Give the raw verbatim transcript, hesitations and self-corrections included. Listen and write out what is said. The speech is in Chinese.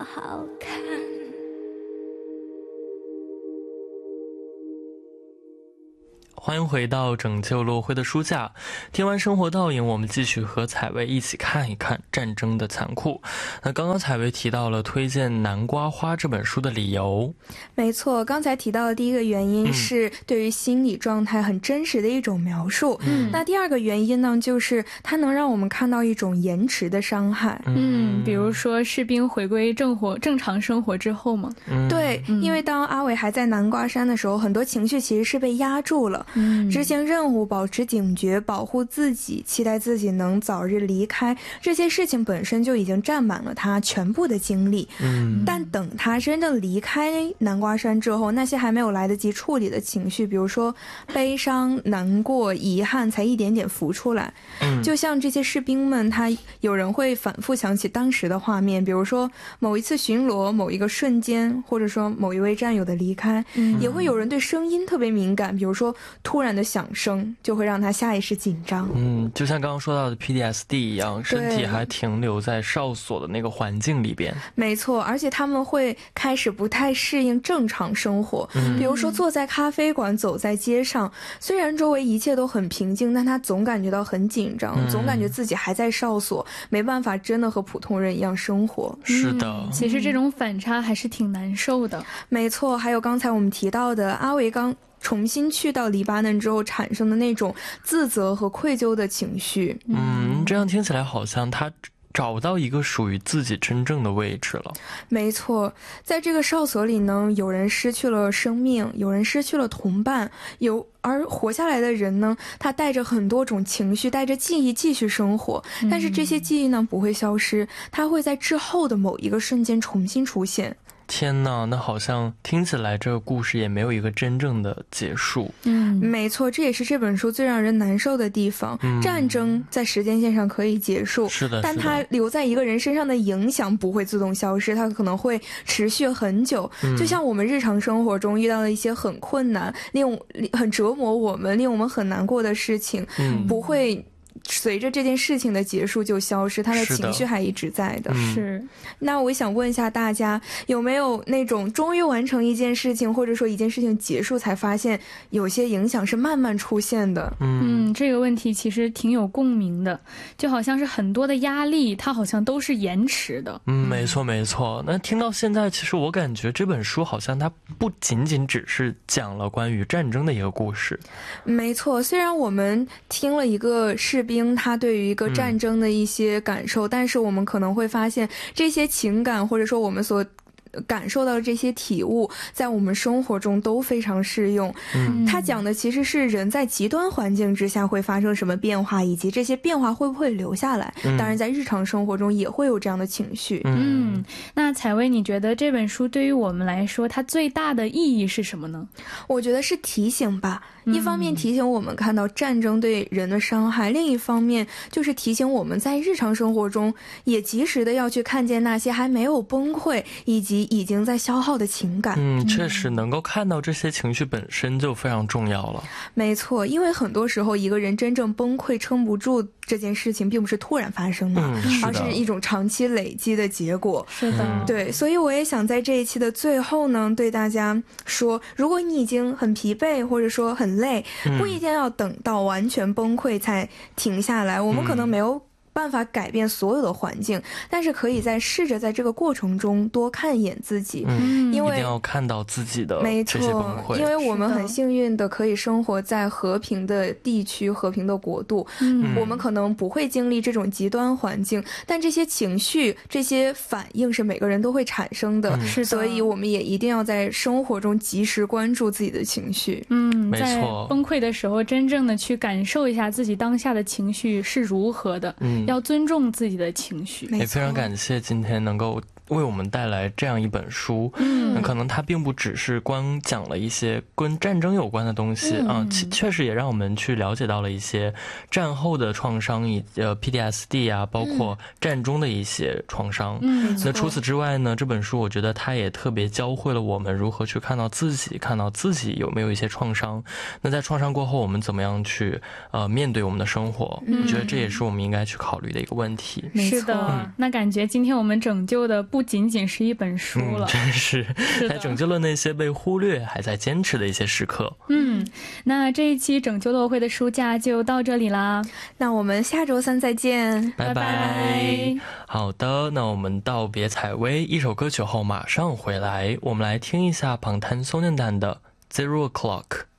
好看。 欢迎回到拯救落灰的书架，听完生活倒影，我们继续和采薇一起看一看战争的残酷。那刚刚采薇提到了推荐南瓜花这本书的理由。 没错，刚才提到的第一个原因是对于心理状态很真实的一种描述、嗯、那第二个原因呢，就是它能让我们看到一种延迟的伤害。 嗯，比如说士兵回归正活正常生活之后嘛、 嗯、对、嗯、因为当阿伟还在南瓜山的时候，很多情绪其实是被压住了，嗯，执行任务，保持警觉，保护自己，期待自己能早日离开，这些事情本身就已经占满了他全部的精力。嗯，但等他真正离开南瓜山之后，那些还没有来得及处理的情绪，比如说悲伤、难过、遗憾，才一点点浮出来。嗯，就像这些士兵们，他有人会反复想起当时的画面，比如说某一次巡逻，某一个瞬间，或者说某一位战友的离开。嗯，也会有人对声音特别敏感，比如说突然的响声就会让他下意识紧张。 嗯，就像刚刚说到的 P T S D 一样，身体还停留在哨所的那个环境里边。 没错，而且他们会开始不太适应正常生活、嗯、比如说坐在咖啡馆，走在街上，虽然周围一切都很平静，但他总感觉到很紧张、嗯、总感觉自己还在哨所，没办法真的和普通人一样生活。 是的、 嗯、其实这种反差还是挺难受的。 没错，还有刚才我们提到的阿维刚重新去到黎巴嫩之后产生的那种自责和愧疚的情绪。 嗯，这样听起来好像他找到一个属于自己真正的位置了。 没错，在这个哨所里呢，有人失去了生命，有人失去了同伴，有而活下来的人呢，他带着很多种情绪，带着记忆继续生活、嗯、但是这些记忆呢不会消失，它会在之后的某一个瞬间重新出现。 天哪，那好像听起来这个故事也没有一个真正的结束。 嗯，没错，这也是这本书最让人难受的地方、嗯、战争在时间线上可以结束， 是的， 但它留在一个人身上的影响不会自动消失，它可能会持续很久、嗯、就像我们日常生活中遇到了一些很困难、令很折磨我们、令我们很难过的事情、嗯、不会随着这件事情的结束就消失，他的情绪还一直在的。 是。 那我想问一下大家，有没有那种终于完成一件事情，或者说一件事情结束才发现有些影响是慢慢出现的？ 嗯，这个问题其实挺有共鸣的，就好像是很多的压力它好像都是延迟的。 嗯，没错没错。那听到现在，其实我感觉这本书好像它不仅仅只是讲了关于战争的一个故事。 没错，虽然我们听了一个士兵他对于一个战争的一些感受、嗯、但是我们可能会发现这些情感或者说我们所感受到的这些体悟在我们生活中都非常适用。嗯，他讲的其实是人在极端环境之下会发生什么变化，以及这些变化会不会留下来、嗯、当然在日常生活中也会有这样的情绪。 嗯，那采薇你觉得这本书对于我们来说它最大的意义是什么呢？ 我觉得是提醒吧，一方面提醒我们看到战争对人的伤害、嗯、另一方面就是提醒我们在日常生活中也及时的要去看见那些还没有崩溃以及已经在消耗的情感。 嗯，确实能够看到这些情绪本身就非常重要了。 没错，因为很多时候一个人真正崩溃撑不住这件事情并不是突然发生的、嗯、而是一种长期累积的结果。 是的、嗯、 对，所以我也想在这一期的最后呢对大家说，如果你已经很疲惫或者说很累、嗯、不一定要等到完全崩溃才停下来，我们可能没有办法改变所有的环境，但是可以在试着在这个过程中多看一眼自己。 嗯， 因为一定要看到自己的这些崩溃。 因为我们很幸运的可以生活在和平的地区、和平的国度、嗯、我们可能不会经历这种极端环境，但这些情绪、这些反应是每个人都会产生的、嗯、所以我们也一定要在生活中及时关注自己的情绪。 嗯，在崩溃的时候真正的去感受一下自己当下的情绪是如何的。嗯，要尊重自己的情绪。 也非常感谢今天能够为我们带来这样一本书。嗯，可能它并不只是光讲了一些跟战争有关的东西、嗯、啊，确实也让我们去了解到了一些战后的创伤，以呃 P T S D 啊，包括战中的一些创伤。嗯，那除此之外呢，这本书我觉得它也特别教会了我们如何去看到自己，看到自己有没有一些创伤。那在创伤过后，我们怎么样去呃面对我们的生活？嗯、我觉得这也是我们应该去考考虑的一个问题。 是的、嗯、那感觉今天我们拯救的不仅仅是一本书了、 嗯、真是还拯救了那些被忽略还在坚持的一些时刻。 嗯，那这一期拯救乐会的书架就到这里啦， 那我们下周三再见， 拜拜。好的，那我们道别采薇，一首歌曲后马上回来，我们来听一下방탄소년단的 Zero O'Clock。